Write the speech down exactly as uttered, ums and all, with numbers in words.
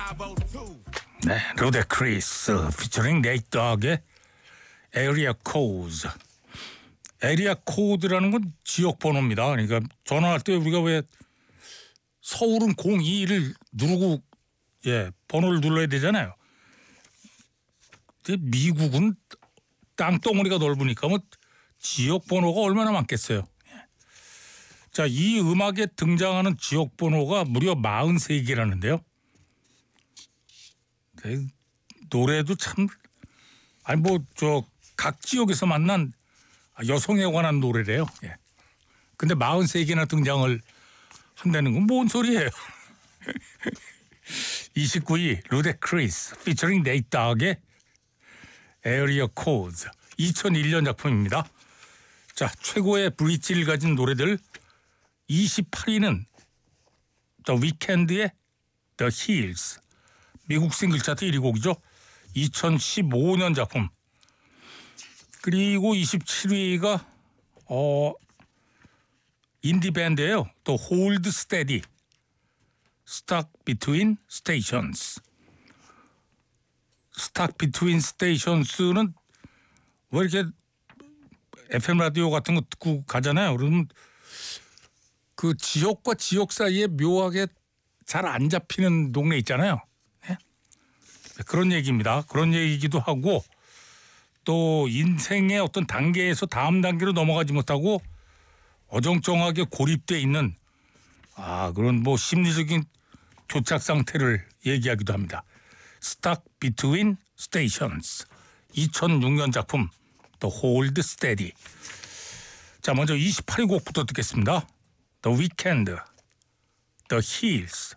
네, 루데크리스 피처링 네이트 덕의 에리아 코드. 에리아 코드라는 건 지역 번호입니다. 그러니까 전화할 때 우리가 왜 서울은 공이를 누르고 예 번호를 눌러야 되잖아요. 근데 미국은 땅덩어리가 넓으니까 뭐 지역 번호가 얼마나 많겠어요. 자, 이 음악에 등장하는 지역 번호가 무려 사십삼 개라는데요. 네, 노래도 참 아니 뭐 저 각 지역에서 만난 여성에 관한 노래래요. 예. 근데 사십삼 개나 등장을 한다는 건 뭔 소리예요? 이십구 위 루데크리스 피처링 네이트 덕의 에리어 코드. 이천일 년 작품입니다. 자, 최고의 브릿지를 가진 노래들. 이십팔 위는 The Weeknd의 The Hills. 미국 싱글 차트 일 위 곡이죠. 이천십오 년 작품. 그리고 이십칠 위가 어 인디 밴드예요. 또 Hold Steady, Stuck Between Stations. Stuck Between Stations는 왜 이렇게 에프엠 라디오 같은 거 듣고 가잖아요. 그러면 그 지역과 지역 사이에 묘하게 잘 안 잡히는 동네 있잖아요. 네? 그런 얘기입니다. 그런 얘기이기도 하고 또 인생의 어떤 단계에서 다음 단계로 넘어가지 못하고 어정쩡하게 고립돼 있는 아 그런 뭐 심리적인 교착 상태를 얘기하기도 합니다. Stuck Between Stations. 이천육 년 작품 The Hold Steady. 자, 먼저 이십팔 위 곡부터 듣겠습니다. The Weeknd, The Hills.